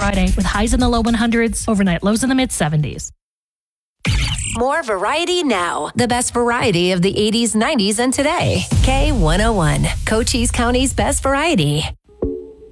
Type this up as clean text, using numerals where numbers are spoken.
Friday with highs in the low 100s, overnight lows in the mid 70s. More variety now. The best variety of the 80s, 90s, and today. K101, Cochise County's best variety.